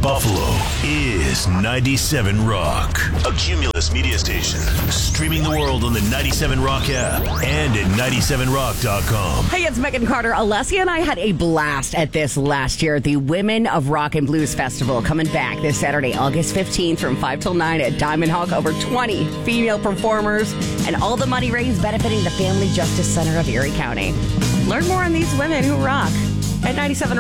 Buffalo is 97 Rock, a Cumulus media station. Streaming the world on the 97 Rock app and at 97rock.com. Hey, it's Megan Carter. Alessia and I had a blast at this last year, the Women of Rock and Blues Festival, coming back this Saturday, August 15th from 5 till 9 at Diamond Hawk. Over 20 female performers and all the money raised benefiting the Family Justice Center of Erie County. Learn more on these women who rock at 97